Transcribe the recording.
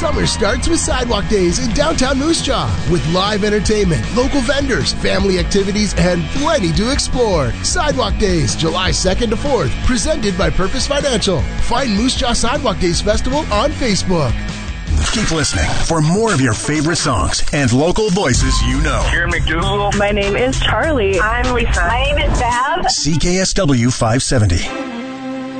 Summer starts with Sidewalk Days in downtown Moose Jaw with live entertainment, local vendors, family activities, and plenty to explore. Sidewalk Days, July 2nd to 4th, presented by Purpose Financial. Find Moose Jaw Sidewalk Days Festival on Facebook. Keep listening for more of your favorite songs and local voices you know. Karen McDougal. My name is Charlie. I'm Lisa. My name is Bev. CKSW 570.